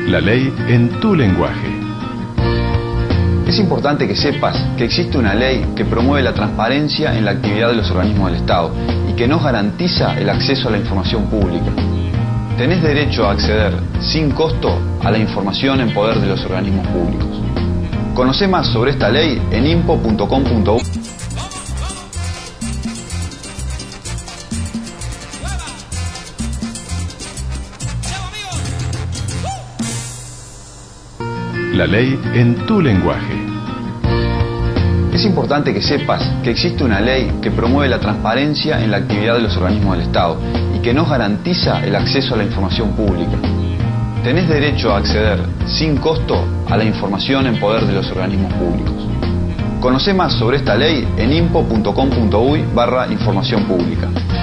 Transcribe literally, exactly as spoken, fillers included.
La ley en tu lenguaje. Es importante que sepas que existe una ley que promueve la transparencia en la actividad de los organismos del Estado y que nos garantiza el acceso a la información pública. Tenés derecho a acceder sin costo a la información en poder de los organismos públicos. Conocé más sobre esta ley en impo punto com punto uy. La ley en tu lenguaje. Es importante que sepas que existe una ley que promueve la transparencia en la actividad de los organismos del Estado y que nos garantiza el acceso a la información pública. Tenés derecho a acceder sin costo a la información en poder de los organismos públicos. Conocé más sobre esta ley en impo punto com punto uy barra información pública.